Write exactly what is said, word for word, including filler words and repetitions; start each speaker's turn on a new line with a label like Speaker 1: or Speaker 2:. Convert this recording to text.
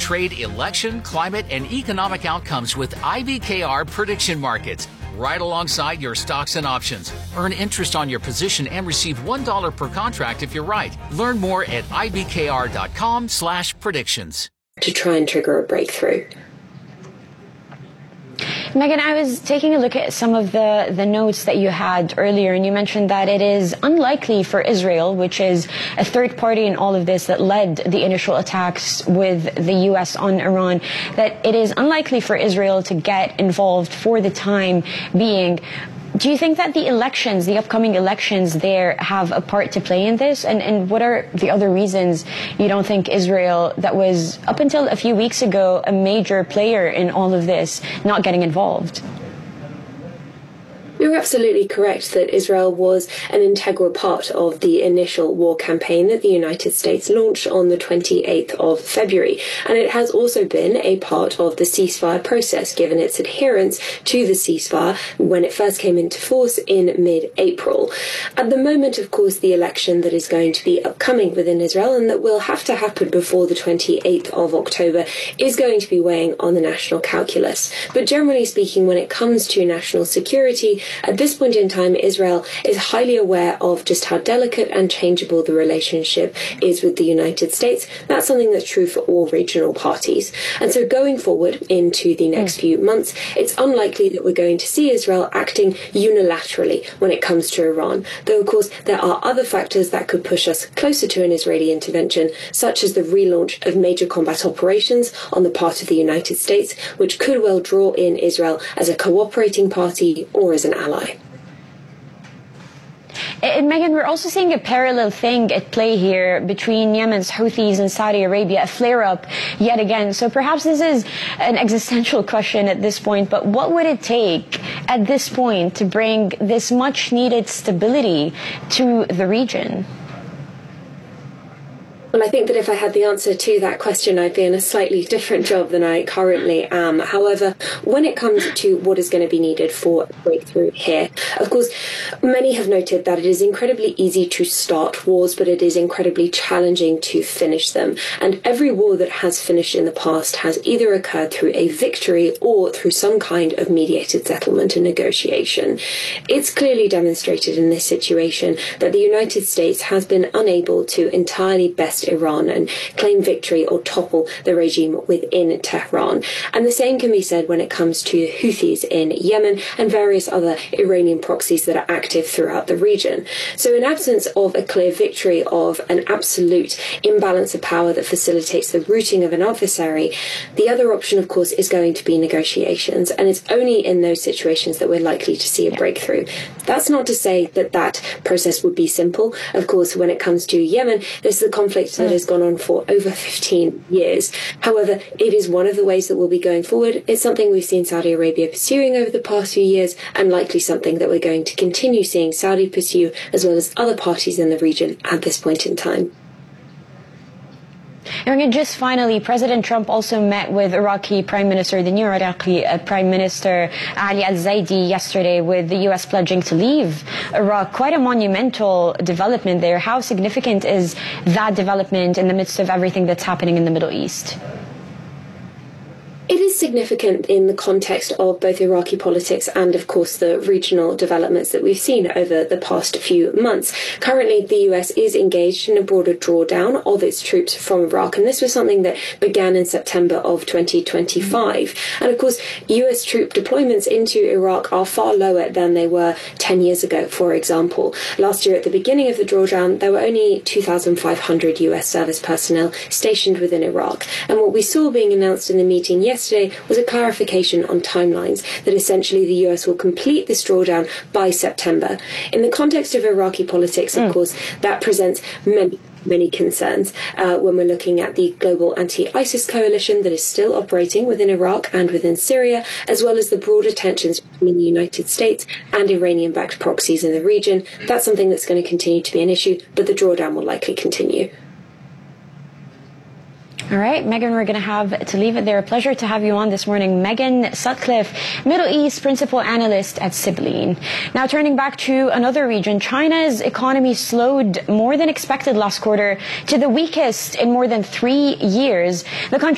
Speaker 1: trade, election, climate, and economic outcomes with I B K R Prediction Markets, right alongside your stocks and options. Earn interest on your position and receive one dollar per contract if you're right. Learn more at ibkr.com slash predictions.
Speaker 2: To try and trigger a breakthrough.
Speaker 3: Megan, I was taking a look at some of the, the notes that you had earlier, and you mentioned that it is unlikely for Israel, which is a third party in all of this that led the initial attacks with the U S on Iran, that it is unlikely for Israel to get involved for the time being. Do you think that the elections, the upcoming elections there, have a part to play in this? And, and what are the other reasons you don't think Israel, that was up until a few weeks ago a major player in all of this, not getting involved?
Speaker 2: You're absolutely correct that Israel was an integral part of the initial war campaign that the United States launched on the twenty-eighth of February. And it has also been a part of the ceasefire process, given its adherence to the ceasefire when it first came into force in mid-April. At the moment, of course, the election that is going to be upcoming within Israel and that will have to happen before the twenty-eighth of October is going to be weighing on the national calculus. But generally speaking, when it comes to national security, at this point in time, Israel is highly aware of just how delicate and changeable the relationship is with the United States. That's something that's true for all regional parties. And so going forward into the next mm. few months, it's unlikely that we're going to see Israel acting unilaterally when it comes to Iran. Though, of course, there are other factors that could push us closer to an Israeli intervention, such as the relaunch of major combat operations on the part of the United States, which could well draw in Israel as a cooperating party or as an ally.
Speaker 3: And Megan, we're also seeing a parallel thing at play here between Yemen's Houthis and Saudi Arabia, a flare-up yet again. So perhaps this is an existential question at this point, but what would it take at this point to bring this much-needed stability to the region?
Speaker 2: Well, I think that if I had the answer to that question, I'd be in a slightly different job than I currently am. However, when it comes to what is going to be needed for a breakthrough here, of course, many have noted that it is incredibly easy to start wars, but it is incredibly challenging to finish them. And every war that has finished in the past has either occurred through a victory or through some kind of mediated settlement and negotiation. It's clearly demonstrated in this situation that the United States has been unable to entirely best Iran and claim victory or topple the regime within Tehran. And the same can be said when it comes to Houthis in Yemen and various other Iranian proxies that are active throughout the region. So in absence of a clear victory of an absolute imbalance of power that facilitates the routing of an adversary, the other option, of course, is going to be negotiations. And it's only in those situations that we're likely to see a breakthrough. That's not to say that that process would be simple. Of course, when it comes to Yemen, this is a conflict that has gone on for over fifteen years. However, it is one of the ways that we'll be going forward. It's something we've seen Saudi Arabia pursuing over the past few years, and likely something that we're going to continue seeing Saudi pursue, as well as other parties in the region at this point in time.
Speaker 3: And just finally, President Trump also met with Iraqi Prime Minister, the new Iraqi uh, Prime Minister Ali al-Zaidi yesterday, with the U S pledging to leave Iraq. Quite a monumental development there. How significant is that development in the midst of everything that's happening in the Middle East?
Speaker 2: It is significant in the context of both Iraqi politics and, of course, the regional developments that we've seen over the past few months. Currently, the U S is engaged in a broader drawdown of its troops from Iraq, and this was something that began in September of twenty twenty-five. And, of course, U S troop deployments into Iraq are far lower than they were ten years ago, for example. Last year, at the beginning of the drawdown, there were only two thousand five hundred U S service personnel stationed within Iraq. And what we saw being announced in the meeting yesterday Yesterday was a clarification on timelines that essentially the U S will complete this drawdown by September. In the context of Iraqi politics, of mm. course, that presents many many concerns uh, when we're looking at the global anti-ISIS coalition that is still operating within Iraq and within Syria, as well as the broader tensions between the United States and Iranian-backed proxies in the region. That's something that's going to continue to be an issue, but the drawdown will likely continue.
Speaker 3: All right, Megan, we're going to have to leave it there. A pleasure to have you on this morning. Megan Sutcliffe, Middle East Principal Analyst at Sibylline. Now, turning back to another region, China's economy slowed more than expected last quarter to the weakest in more than three years. The country